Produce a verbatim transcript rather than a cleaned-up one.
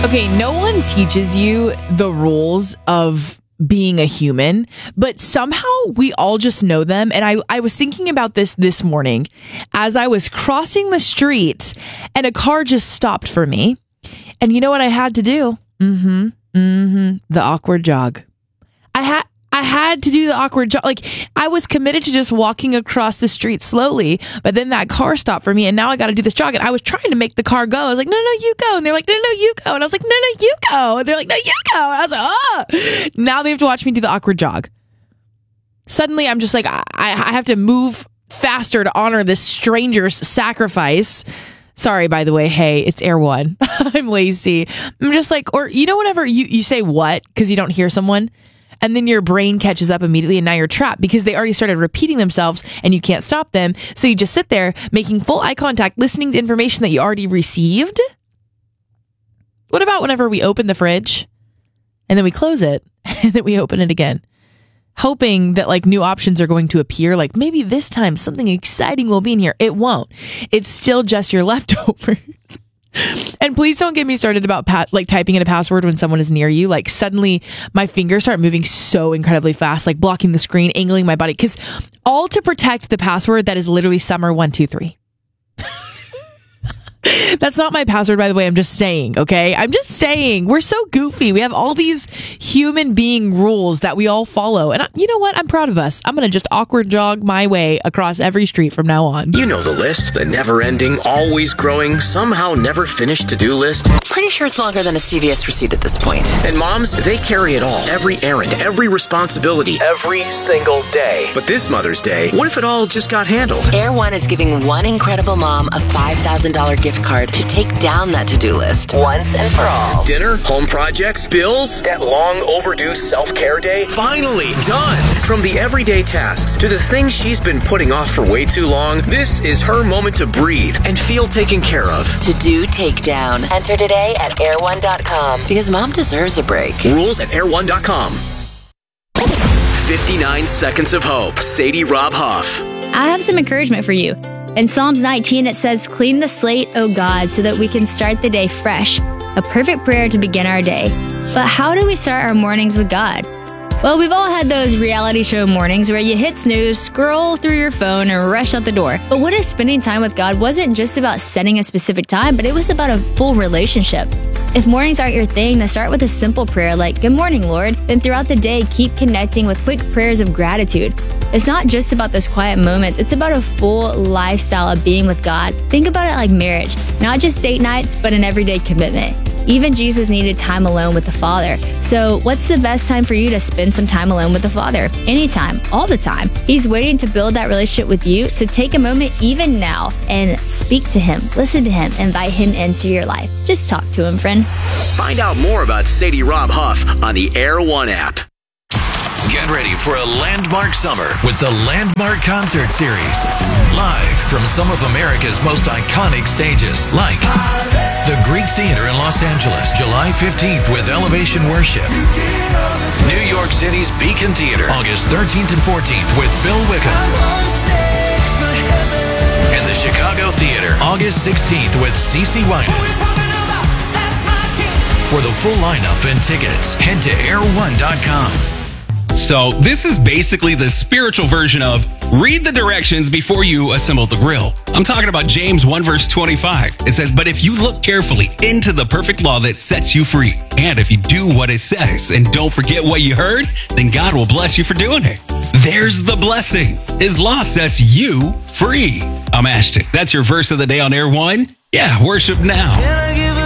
Okay, no one teaches you the rules of being a human, but somehow we all just know them. And I, I was thinking about this this morning as I was crossing the street and a car just stopped for me. And you know what I had to do? Mm-hmm. Mm-hmm. The awkward jog. I had I had to do the awkward jog. Like, I was committed to just walking across the street slowly, but then that car stopped for me, and now I got to do this jog. And I was trying to make the car go. I was like, no, no, you go. And they're like, no, no, you go. And I was like, no, no, you go. And they're like, no, you go. And I was like, oh. Now they have to watch me do the awkward jog. Suddenly, I'm just like, I, I have to move faster to honor this stranger's sacrifice. Sorry, by the way. Hey, it's Air One. I'm lazy. I'm just like, or you know, whenever you, you say what because you don't hear someone, and then your brain catches up immediately, and now you're trapped because they already started repeating themselves and you can't stop them. So you just sit there making full eye contact, listening to information that you already received. What about whenever we open the fridge and then we close it and then we open it again, hoping that like new options are going to appear? Like, maybe this time something exciting will be in here. It won't. It's still just your leftovers. And please don't get me started about pa- like typing in a password when someone is near you. Like, suddenly my fingers start moving so incredibly fast, like blocking the screen, angling my body, because all to protect the password that is literally summer one two three. That's not my password, by the way. I'm just saying, okay? I'm just saying. We're so goofy. We have all these human being rules that we all follow. And I, you know what? I'm proud of us. I'm going to just awkward jog my way across every street from now on. You know the list. The never-ending, always growing, somehow never finished to-do list. Pretty sure it's longer than a C V S receipt at this point. And moms, they carry it all. Every errand, every responsibility, every single day. But this Mother's Day, what if it all just got handled? Air One is giving one incredible mom a five thousand dollars gift card to take down that to-do list once and for all. Dinner, home projects, bills, that long overdue self-care day, finally done. From the everyday tasks to the things she's been putting off for way too long, this is her moment to breathe and feel taken care of. To-do takedown. Enter today at air one dot com because mom deserves a break. Rules at air one dot com. fifty-nine Seconds of Hope. Sadie Rob Huff. I have some encouragement for you. In Psalms nineteen, it says, "Clean the slate, O God, so that we can start the day fresh." A perfect prayer to begin our day. But how do we start our mornings with God? Well, we've all had those reality show mornings where you hit snooze, scroll through your phone, and rush out the door. But what if spending time with God wasn't just about setting a specific time, but it was about a full relationship? If mornings aren't your thing, then start with a simple prayer like, "Good morning, Lord." Then throughout the day, keep connecting with quick prayers of gratitude. It's not just about those quiet moments. It's about a full lifestyle of being with God. Think about it like marriage, not just date nights, but an everyday commitment. Even Jesus needed time alone with the Father. So what's the best time for you to spend some time alone with the Father? Anytime, all the time. He's waiting to build that relationship with you. So take a moment even now and speak to him, listen to him, invite him into your life. Just talk to him, friend. Find out more about Sadie Rob Huff on the Air One app. Get ready for a landmark summer with the Landmark Concert Series. Live from some of America's most iconic stages, like the Greek Theater in Los Angeles, July fifteenth with Elevation Worship. New York City's Beacon Theater, August thirteenth and fourteenth with Phil Wickham. And the Chicago Theater, August sixteenth with CeCe Winans. For the full lineup and tickets, head to air one dot com. So this is basically the spiritual version of read the directions before you assemble the grill. I'm talking about James one verse twenty-five. It says, "But if you look carefully into the perfect law that sets you free, and if you do what it says and don't forget what you heard, then God will bless you for doing it." There's the blessing. His law sets you free. I'm Ashton. That's your verse of the day on Air One. Yeah, worship now.